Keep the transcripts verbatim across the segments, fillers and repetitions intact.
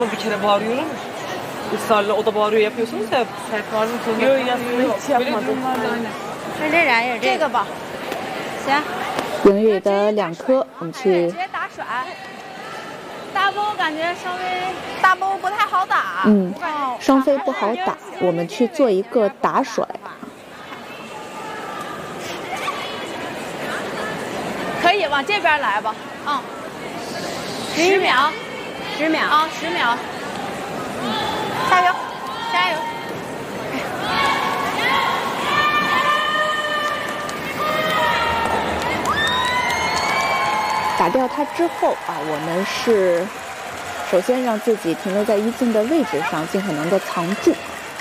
Bir kere bağırıyorum. Israrla o da bağırıyor yapıyorsunuz ya. Serp bağırdım sonra. Yok aslında hiç yapmadım. 那这俩也是这个吧？行。 英语的两科，我们去。 直接打甩。大包感觉稍微大包不太好打。 嗯，双飞不好打，我们去做一个打甩。 可以往这边来吧？嗯。十秒。十秒啊，十秒。嗯，加油，加油。 打掉它之后啊，我们是首先让自己停留在一进的位置上，尽可能的藏住。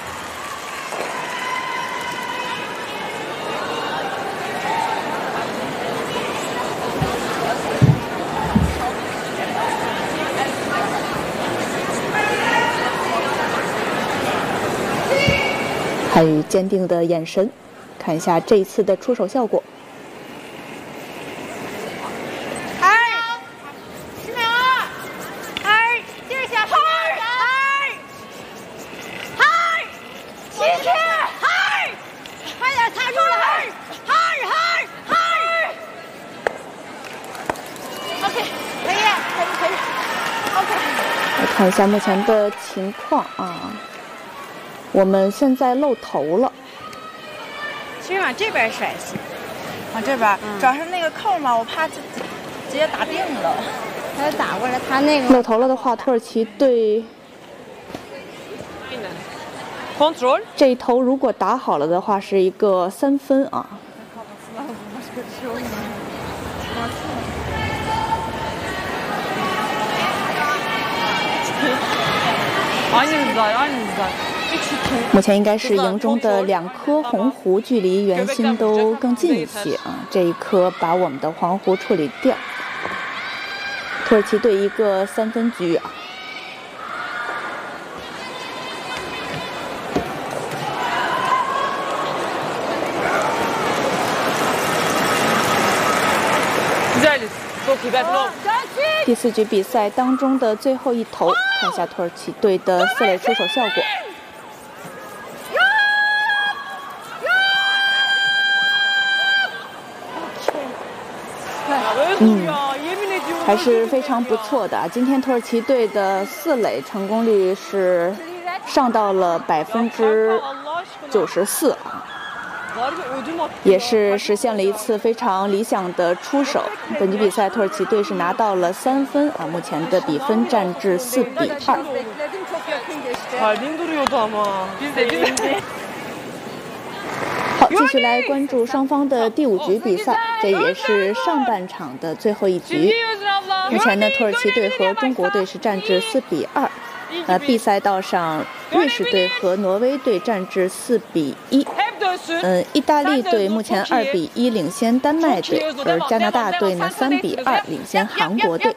韩宇坚定的眼神，看一下这一次的出手效果。 看一下目前的情况啊，我们现在露头了。 其实往这边甩行， 往这边，嗯、主要是那个扣嘛，我怕直直接打定了。 他打过来，他那个露头了的话，土耳其队这一头如果打好了的话，是一个三分啊。 目前应该是营中的两颗红弧，距离圆心都更近一些啊。这一颗把我们的黄弧处理掉。土耳其队一个三分局啊。第四局比赛当中的最后一投，看一下土耳其队的四垒出手效果。嗯，还是非常不错的。今天土耳其队的四垒成功率是上到了百分之九十四啊。 也是实现了一次非常理想的出手。本局比赛，土耳其队是拿到了三分啊，目前的比分战至四比二。好，继续来关注双方的第五局比赛，这也是上半场的最后一局。目前呢，土耳其队和中国队是战至四比二。 呃 ，B 赛道上，瑞士队和挪威队战至四比一。嗯，意大利队目前二比一领先丹麦队，而加拿大队呢三比二领先韩国队。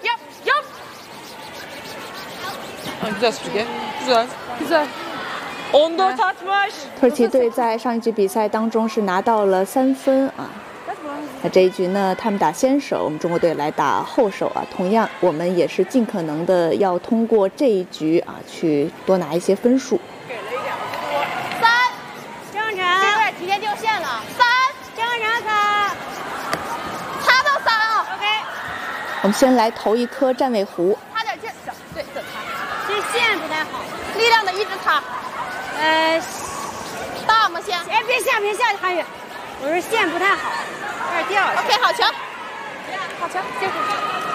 土耳其队在上一局比赛当中是拿到了三分啊。 那这一局呢，他们打先手，我们中国队来打后手啊。同样，我们也是尽可能的要通过这一局啊，去多拿一些分数。 给了一点多。三，郑成，这边提前掉线了。三，郑成卡，擦到三啊。OK。 我们先来投一颗站位弧。 擦点劲，对，等擦。这线不太好，力量的一直擦。呃，大吗线？哎，别下，别下，韩宇。我说线不太好。 有点掉。OK， 好球，好球，接住。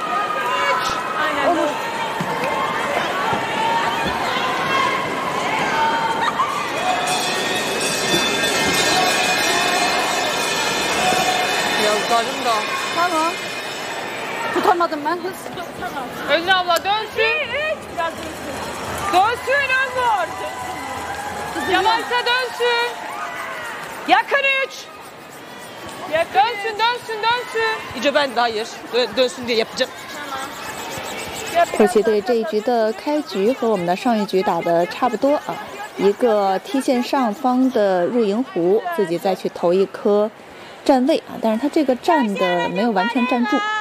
哦。 Biraz daha da. Tamam. Tutamadım ben hız. Özür abla dönsün. Biraz dönsün. Dönsün Özür. Yavaşça dönsün. Yakın üç. Dönsün, dönsün, dönsün. İyice ben de hayır. Dönsün diye yapacağım. 土耳其队这一局的开局和我们的上一局打的差不多啊，一个踢线上方的入营弧，自己再去投一颗站位啊，但是他这个站的没有完全站住。